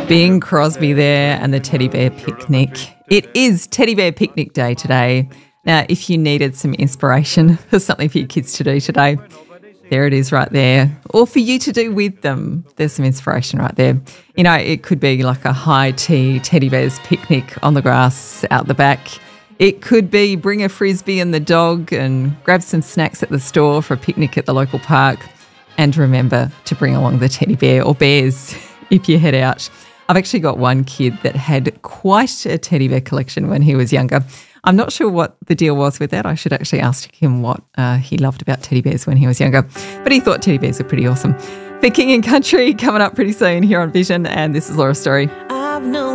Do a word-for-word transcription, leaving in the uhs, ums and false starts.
Bing Crosby there and the Teddy Bear Picnic. It is Teddy Bear Picnic Day today. Now, if you needed some inspiration for something for your kids to do today, there it is right there. Or for you to do with them, there's some inspiration right there. You know, it could be like a high tea Teddy Bear's picnic on the grass out the back. It could be bring a frisbee and the dog and grab some snacks at the store for a picnic at the local park. And remember to bring along the teddy bear or bears if you head out. I've actually got one kid that had quite a teddy bear collection when he was younger. I'm not sure what the deal was with that. I should actually ask him what uh, he loved about teddy bears when he was younger. But he thought teddy bears were pretty awesome. For King and Country, coming up pretty soon here on Vision. And this is Laura Story. I've known